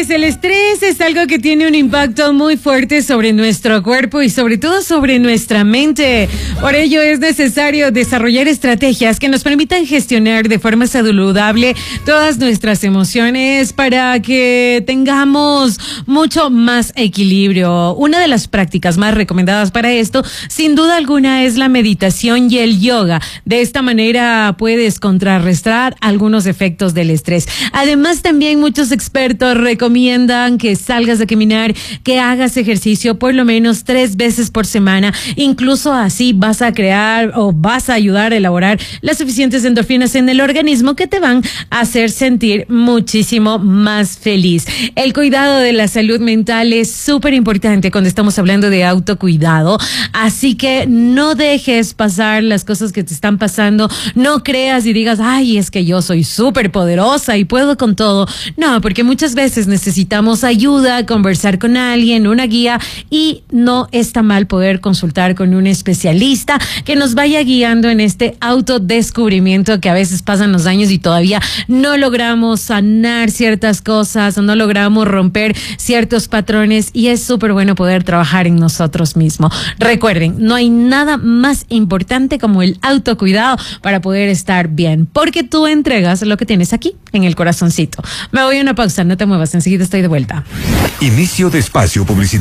El estrés es algo que tiene un impacto muy fuerte sobre nuestro cuerpo y sobre todo sobre nuestra mente. Por ello es necesario desarrollar estrategias que nos permitan gestionar de forma saludable todas nuestras emociones para que tengamos mucho más equilibrio. Una de las prácticas más recomendadas para esto, sin duda alguna, es la meditación y el yoga. De esta manera puedes contrarrestar algunos efectos del estrés. Además, también muchos expertos recomiendan que salgas a caminar, que hagas ejercicio por lo menos 3 veces por semana. Incluso así vas a crear o vas a ayudar a elaborar las suficientes endorfinas en el organismo que te van a hacer sentir muchísimo más feliz. El cuidado de la salud mental es súper importante cuando estamos hablando de autocuidado. Así que no dejes pasar las cosas que te están pasando. No creas y digas, ay, es que yo soy súper poderosa y puedo con todo. No, porque muchas veces necesitamos ayuda, conversar con alguien, una guía, y no está mal poder consultar con un especialista que nos vaya guiando en este autodescubrimiento que a veces pasan los años y todavía no logramos sanar ciertas cosas, no logramos romper ciertos patrones, y es súper bueno poder trabajar en nosotros mismos. Recuerden, no hay nada más importante como el autocuidado para poder estar bien, porque tú entregas lo que tienes aquí en el corazoncito. Me voy a una pausa, no te muevas, enseguida estoy de vuelta. Inicio de espacio publicitario.